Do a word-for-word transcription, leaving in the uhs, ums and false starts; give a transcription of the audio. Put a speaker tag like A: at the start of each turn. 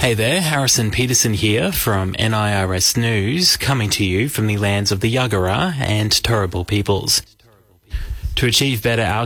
A: Hey there, Harrison Peterson here from N I R S News, coming to you from the lands of the Yagara and Turrbal peoples. To achieve better outcomes,